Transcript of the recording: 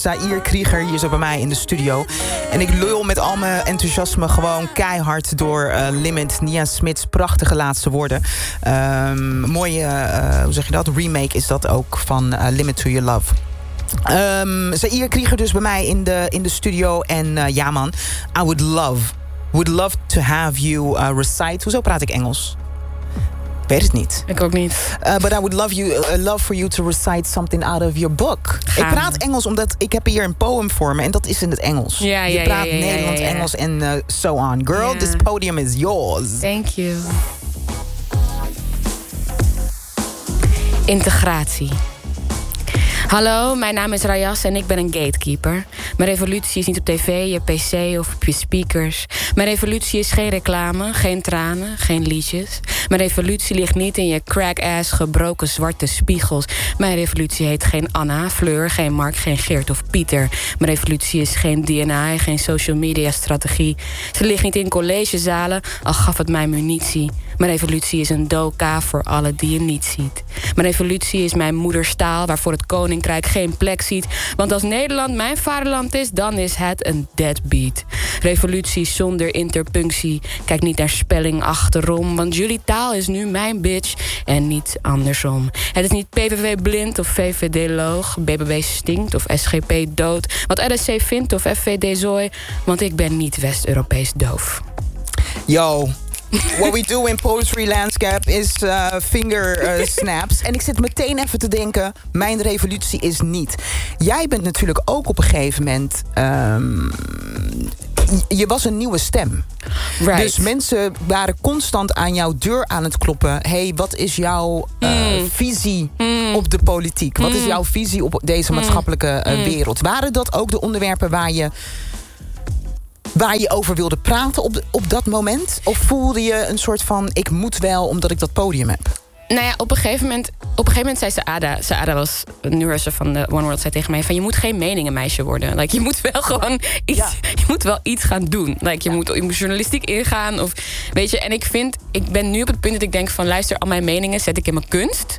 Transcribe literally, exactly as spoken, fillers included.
Zaïre Krieger hier zo bij mij in de studio. En ik lul met al mijn enthousiasme gewoon keihard door uh, Limit. Nia Smits prachtige laatste woorden. Um, mooie, uh, hoe zeg je dat? Remake is dat ook van uh, Limit to Your Love. Um, Zaïre Krieger dus bij mij in de, in de studio. En uh, ja man, I would love, would love to have you uh, recite. Hoezo praat ik Engels? Ik weet het niet. Ik ook niet. Uh, but I would love, you, uh, love for you to recite something out of your book. Gaan. Ik praat Engels omdat ik heb hier een poem voor me. En dat is in het Engels. Ja, je ja, praat ja, ja, Nederlands, ja, ja. Engels en uh, so on. Girl, ja. this podium is yours. Thank you. Integratie. Hallo, mijn naam is Rayas en ik ben een gatekeeper. Mijn revolutie is niet op tv, je pc of op je speakers. Mijn revolutie is geen reclame, geen tranen, geen liedjes. Mijn revolutie ligt niet in je crack-ass gebroken zwarte spiegels. Mijn revolutie heet geen Anna, Fleur, geen Mark, geen Geert of Pieter. Mijn revolutie is geen D N I, geen social media strategie. Ze ligt niet in collegezalen, al gaf het mij munitie. Mijn revolutie is een doka voor alle die je niet ziet. Mijn revolutie is mijn moederstaal waarvoor het koninkrijk geen plek ziet. Want als Nederland mijn vaderland is, dan is het een deadbeat. Revolutie zonder interpunctie. Kijk niet naar spelling achterom, want jullie taal is nu mijn bitch en niet andersom. Het is niet P V V blind of V V D loog, B B B stinkt of S G P dood. Wat L S C vindt of F V D zooi, want ik ben niet West-Europees doof. Yo. What we do in Poetry Landscape is uh, finger uh, snaps. En ik zit meteen even te denken, mijn revolutie is niet. Jij bent natuurlijk ook op een gegeven moment... Um, je was een nieuwe stem. Right. Dus mensen waren constant aan jouw deur aan het kloppen. Hey, wat is jouw uh, mm. visie mm. op de politiek? Wat mm. is jouw visie op deze maatschappelijke uh, wereld? Waren dat ook de onderwerpen waar je... waar je over wilde praten op, de, op dat moment? Of voelde je een soort van, ik moet wel omdat ik dat podium heb? Nou ja, op een gegeven moment, op een gegeven moment zei Saada... Saada was een nurse van de One World, zei tegen mij van... je moet geen meningenmeisje worden. Like, je moet wel gewoon iets, ja. je moet wel iets gaan doen. Like, je, ja. moet, je moet journalistiek ingaan. Of, weet je, en ik vind, ik ben nu op het punt dat ik denk van... luister, al mijn meningen zet ik in mijn kunst.